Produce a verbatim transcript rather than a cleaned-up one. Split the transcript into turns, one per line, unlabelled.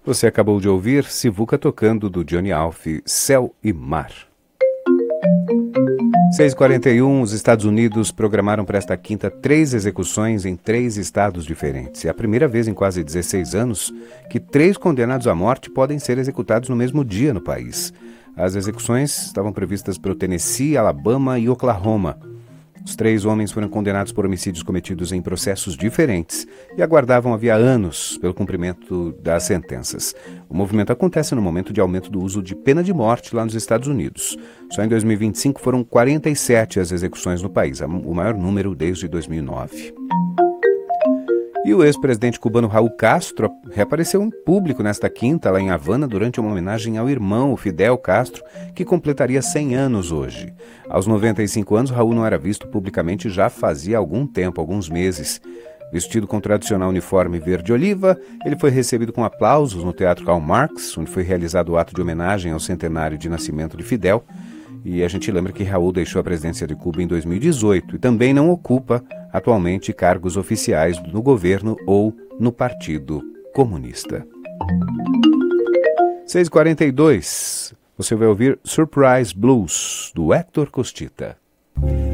Você acabou de ouvir Sivuca tocando do Johnny Alf, Céu e Mar. seis e quarenta e um, os Estados Unidos programaram para esta quinta três execuções em três estados diferentes. É a primeira vez em quase dezesseis anos que três condenados à morte podem ser executados no mesmo dia no país. As execuções estavam previstas para o Tennessee, Alabama e Oklahoma. Os três homens foram condenados por homicídios cometidos em processos diferentes e aguardavam havia anos pelo cumprimento das sentenças. O movimento acontece no momento de aumento do uso de pena de morte lá nos Estados Unidos. Só em dois mil e vinte e cinco foram quarenta e sete as execuções no país, o maior número desde dois mil e nove. E o ex-presidente cubano Raul Castro reapareceu em público nesta quinta, lá em Havana, durante uma homenagem ao irmão, Fidel Castro, que completaria cem anos hoje. Aos noventa e cinco anos, Raul não era visto publicamente já fazia algum tempo, alguns meses. Vestido com o tradicional uniforme verde-oliva, ele foi recebido com aplausos no Teatro Karl Marx, onde foi realizado o ato de homenagem ao centenário de nascimento de Fidel. E a gente lembra que Raul deixou a presidência de Cuba em dois mil e dezoito e também não ocupa atualmente cargos oficiais no governo ou no Partido Comunista. seis e quarenta e dois, você vai ouvir Surprise Blues, do Héctor Costita.